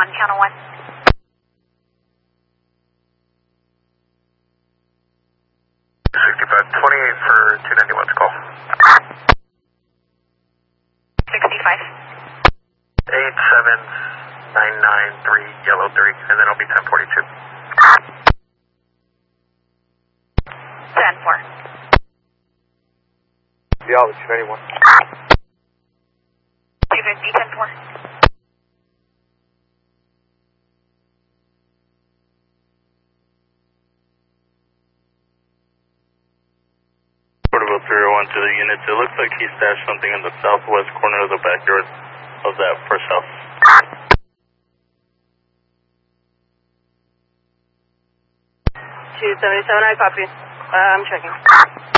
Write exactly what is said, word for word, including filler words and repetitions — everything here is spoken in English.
one, channel one. sixty-five twenty-eight for two ninety-one's call. sixty-five. eight seven nine nine three, yellow three, and then it'll be ten forty-two. ten four. Yeah, two ninety-one. two fifty, ten four. Portable three oh one to the units. It looks like he stashed something in the southwest corner of the backyard of that first house. two seventy-seven, I copy. Uh, I'm checking.